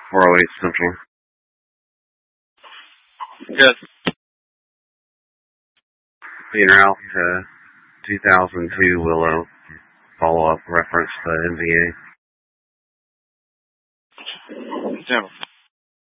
408 Central. Good. Being route 2002 Willow. Follow-up reference to NVA. General.